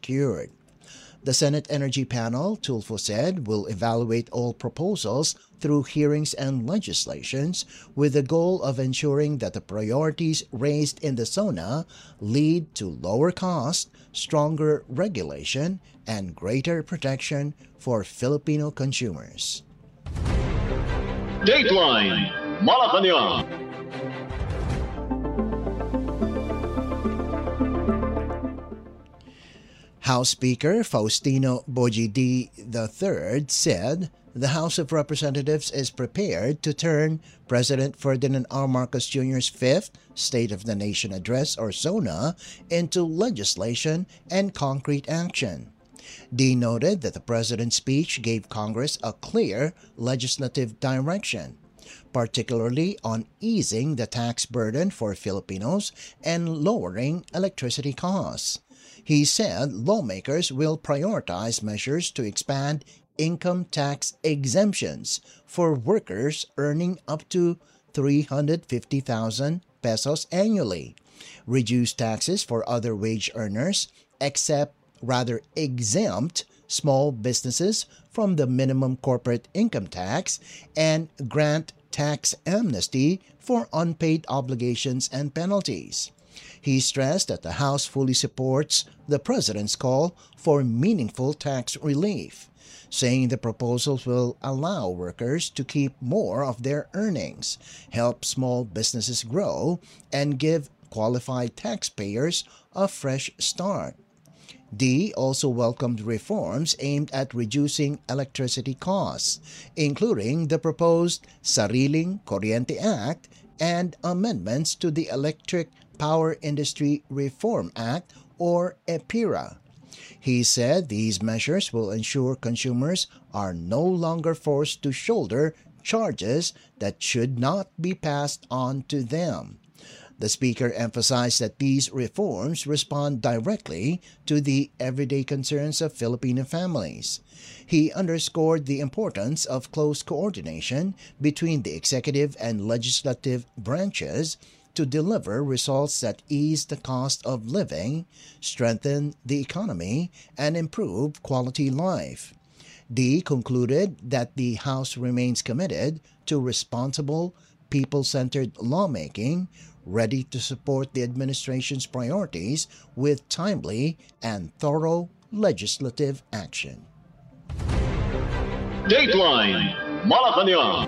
secured. The Senate Energy Panel, Tulfo said, will evaluate all proposals through hearings and legislations with the goal of ensuring that the priorities raised in the SONA lead to lower cost, stronger regulation, and greater protection for Filipino consumers. Dateline Malacanang. House Speaker Faustino Bojidi III said the House of Representatives is prepared to turn President Ferdinand R. Marcos Jr.'s fifth State of the Nation Address, or SONA, into legislation and concrete action. D noted that the president's speech gave Congress a clear legislative direction, particularly on easing the tax burden for Filipinos and lowering electricity costs. He said lawmakers will prioritize measures to expand income tax exemptions for workers earning up to 350,000 pesos annually, reduce taxes for other wage earners, exempt small businesses from the minimum corporate income tax, and grant tax amnesty for unpaid obligations and penalties. He stressed that the House fully supports the President's call for meaningful tax relief, saying the proposals will allow workers to keep more of their earnings, help small businesses grow, and give qualified taxpayers a fresh start. D also welcomed reforms aimed at reducing electricity costs, including the proposed Sariling Kuryente Act and amendments to the Electric Power Industry Reform Act, or EPIRA. He said these measures will ensure consumers are no longer forced to shoulder charges that should not be passed on to them. The Speaker emphasized that these reforms respond directly to the everyday concerns of Filipino families. He underscored the importance of close coordination between the executive and legislative branches to deliver results that ease the cost of living, strengthen the economy, and improve quality life. D concluded that the House remains committed to responsible, people-centered lawmaking, ready to support the administration's priorities with timely and thorough legislative action. Dateline Malacanang.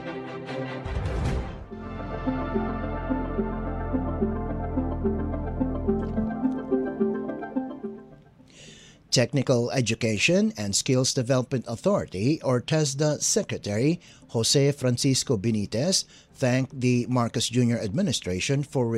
Technical Education and Skills Development Authority, or TESDA Secretary Jose Francisco Benitez thanked the Marcos Jr. administration for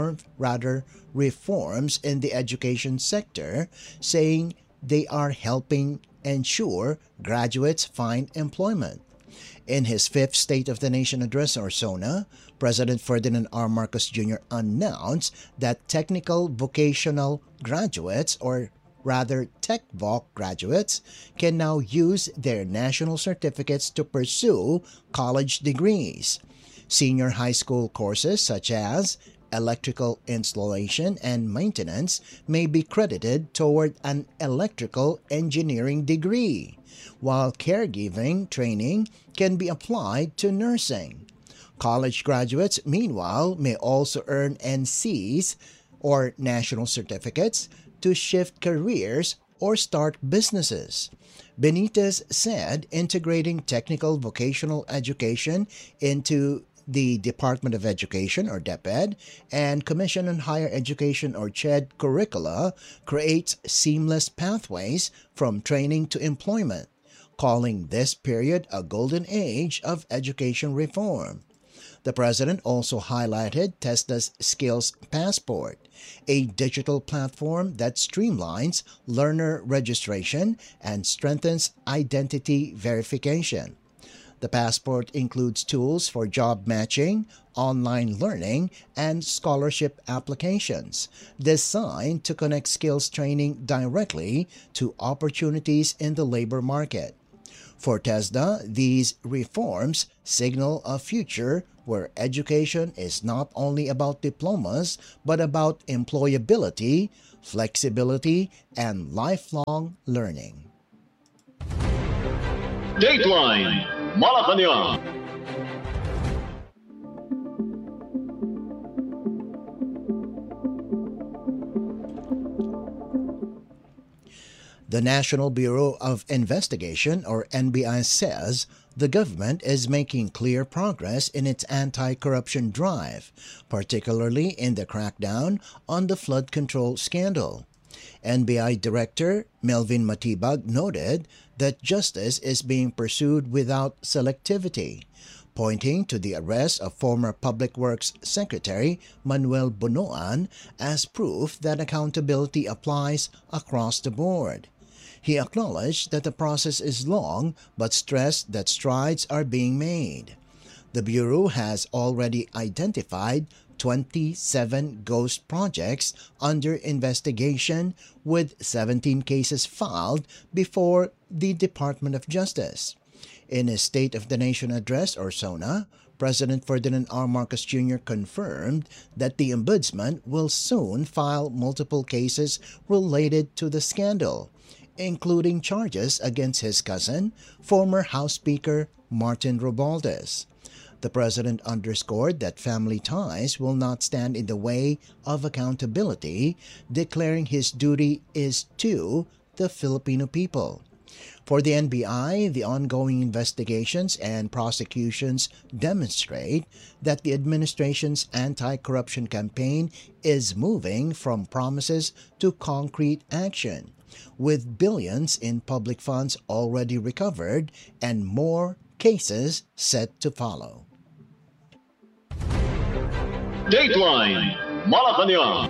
reforms in the education sector, saying they are helping ensure graduates find employment. In his fifth State of the Nation Address, or SONA, President Ferdinand R. Marcos Jr. announced that technical vocational graduates, or rather TechVoc graduates, can now use their national certificates to pursue college degrees. Senior high school courses such as electrical installation and maintenance may be credited toward an electrical engineering degree, while caregiving training can be applied to nursing. College graduates, meanwhile, may also earn NCs, or national certificates, to shift careers or start businesses. Benitez said integrating technical vocational education into the Department of Education, or DepEd, and Commission on Higher Education, or CHED, curricula creates seamless pathways from training to employment, calling this period a golden age of education reform. The President also highlighted TESDA's Skills Passport, a digital platform that streamlines learner registration and strengthens identity verification. The passport includes tools for job matching, online learning, and scholarship applications, designed to connect skills training directly to opportunities in the labor market. For TESDA, these reforms signal a future where education is not only about diplomas but about employability, flexibility, and lifelong learning. Dateline Malacanang. The National Bureau of Investigation, or NBI, says the government is making clear progress in its anti-corruption drive, particularly in the crackdown on the flood control scandal. NBI Director Melvin Matibag noted that justice is being pursued without selectivity, pointing to the arrest of former Public Works Secretary Manuel Bunoan as proof that accountability applies across the board. He acknowledged that the process is long but stressed that strides are being made. The Bureau has already identified 27 ghost projects under investigation with 17 cases filed before the Department of Justice. In his State of the Nation address, or SONA, President Ferdinand R. Marcos Jr. confirmed that the Ombudsman will soon file multiple cases related to the scandal, including charges against his cousin, former House Speaker Martin Romualdez. The president underscored that family ties will not stand in the way of accountability, declaring his duty is to the Filipino people. For the NBI, the ongoing investigations and prosecutions demonstrate that the administration's anti-corruption campaign is moving from promises to concrete action, with billions in public funds already recovered and more cases set to follow. Dateline Malacanang.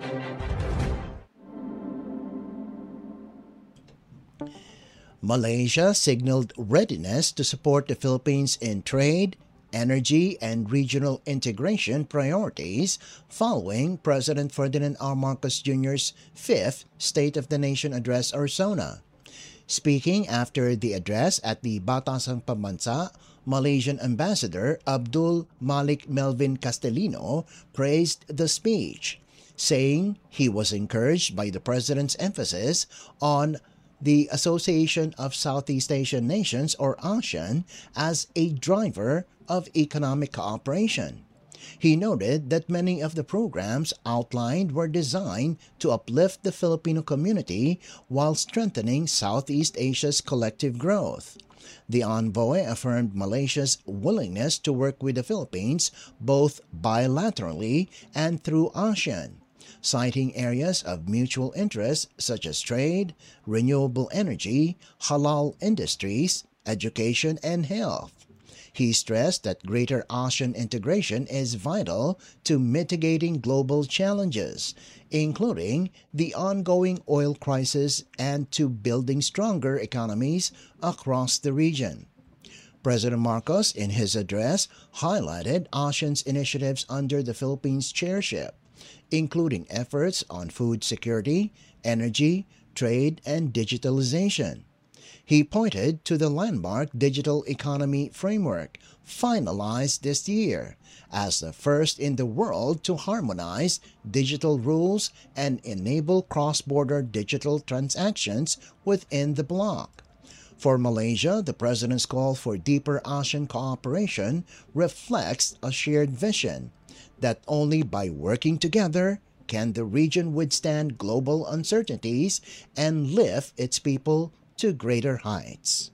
Malaysia signaled readiness to support the Philippines in trade, energy, and regional integration priorities following President Ferdinand R. Marcos Jr.'s fifth State of the Nation address, or SONA. Speaking after the address at the Batasang Pambansa, Malaysian Ambassador Abdul Malik Melvin Castellino praised the speech, saying he was encouraged by the president's emphasis on the Association of Southeast Asian Nations, or ASEAN, as a driver of economic cooperation. He noted that many of the programs outlined were designed to uplift the Filipino community while strengthening Southeast Asia's collective growth. The envoy affirmed Malaysia's willingness to work with the Philippines both bilaterally and through ASEAN, citing areas of mutual interest such as trade, renewable energy, halal industries, education, and health. He stressed that greater ASEAN integration is vital to mitigating global challenges, including the ongoing oil crisis, and to building stronger economies across the region. President Marcos, in his address, highlighted ASEAN's initiatives under the Philippines' chairship, including efforts on food security, energy, trade, and digitalization. He pointed to the landmark Digital Economy Framework, finalized this year, as the first in the world to harmonize digital rules and enable cross-border digital transactions within the bloc. For Malaysia, the president's call for deeper ASEAN cooperation reflects a shared vision that only by working together can the region withstand global uncertainties and lift its people to greater heights.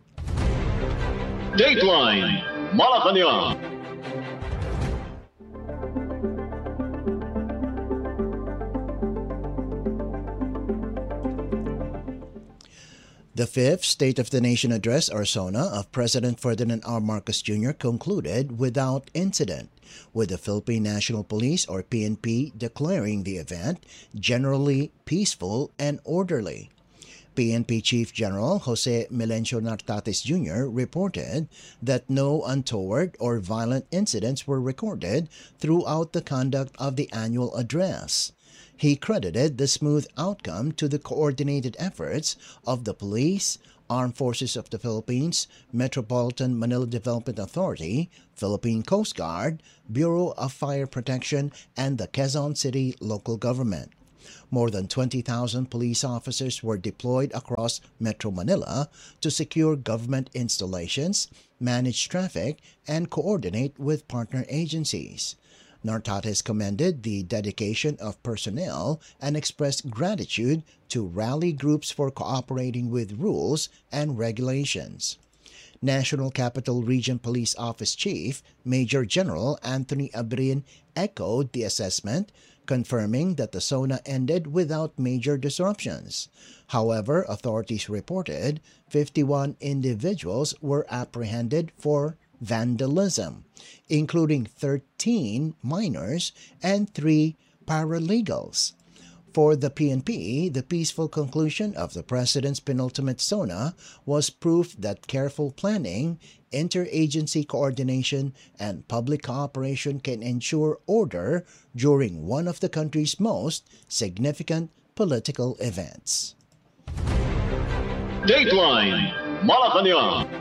Dateline Malacanang. The fifth State of the Nation address, or SONA, of President Ferdinand R. Marcos Jr. concluded without incident, with the Philippine National Police, or PNP, declaring the event generally peaceful and orderly. PNP Chief General Jose Melencio Nartates Jr. reported that no untoward or violent incidents were recorded throughout the conduct of the annual address. He credited the smooth outcome to the coordinated efforts of the police, Armed Forces of the Philippines, Metropolitan Manila Development Authority, Philippine Coast Guard, Bureau of Fire Protection, and the Quezon City local government. More than 20,000 police officers were deployed across Metro Manila to secure government installations, manage traffic, and coordinate with partner agencies. Nartates commended the dedication of personnel and expressed gratitude to rally groups for cooperating with rules and regulations. National Capital Region Police Office Chief Major General Anthony Abrin echoed the assessment, confirming that the SONA ended without major disruptions. However, authorities reported 51 individuals were apprehended for vandalism, including 13 minors and 3 paralegals. For the PNP, the peaceful conclusion of the President's penultimate SONA was proof that careful planning, interagency coordination, and public cooperation can ensure order during one of the country's most significant political events. Dateline Malacanang.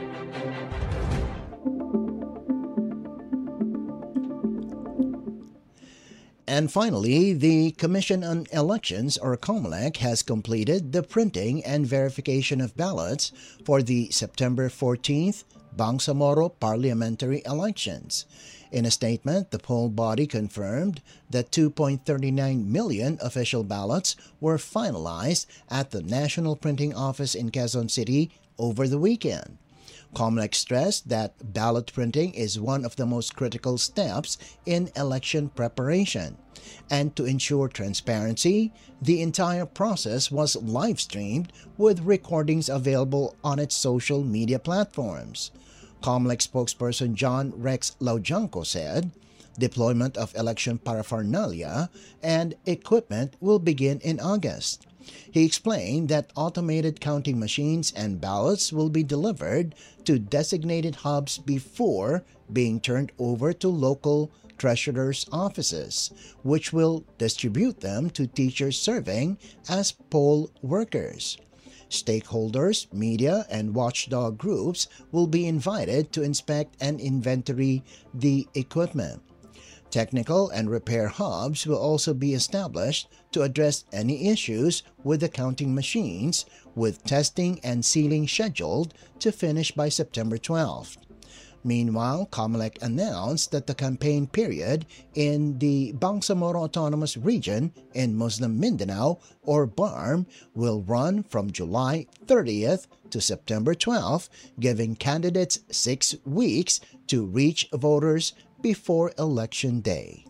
And finally, the Commission on Elections, or COMELEC, has completed the printing and verification of ballots for the September 14th Bangsamoro parliamentary elections. In a statement, the poll body confirmed that 2.39 million official ballots were finalized at the National Printing Office in Quezon City over the weekend. COMELEC stressed that ballot printing is one of the most critical steps in election preparation, and to ensure transparency, the entire process was live-streamed with recordings available on its social media platforms. COMELEC spokesperson John Rex Laujanco said, deployment of election paraphernalia and equipment will begin in August. He explained that automated counting machines and ballots will be delivered to designated hubs before being turned over to local treasurers' offices, which will distribute them to teachers serving as poll workers. Stakeholders, media, and watchdog groups will be invited to inspect and inventory the equipment. Technical and repair hubs will also be established to address any issues with the counting machines, with testing and sealing scheduled to finish by September 12th. Meanwhile, COMELEC announced that the campaign period in the Bangsamoro Autonomous Region in Muslim Mindanao, or BARM, will run from July 30th to September 12th, giving candidates 6 weeks to reach voters before Election Day.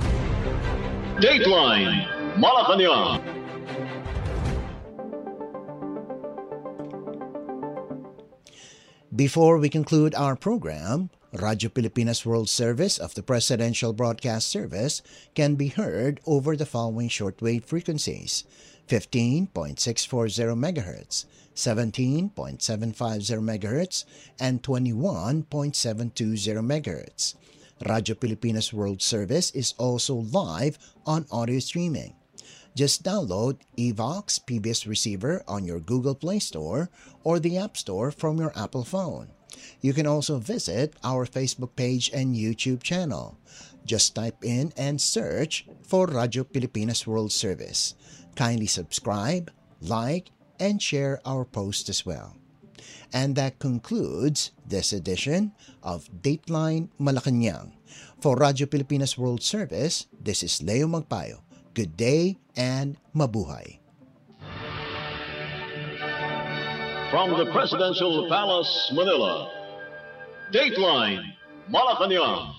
Dateline Malacanang. Before we conclude our program, Radyo Pilipinas World Service of the Presidential Broadcast Service can be heard over the following shortwave frequencies: 15.640 MHz, 17.750 MHz, and 21.720 MHz. Radyo Pilipinas World Service is also live on audio streaming. Just download Evox PBS Receiver on your Google Play Store or the App Store from your Apple phone. You can also visit our Facebook page and YouTube channel. Just type in and search for Radyo Pilipinas World Service. Kindly subscribe, like, and share our post as well. And that concludes this edition of Dateline Malacanang. For Radyo Pilipinas World Service, this is Leo Magpayo. Good day and mabuhay. From the Presidential Palace, Manila, Dateline Malacanang.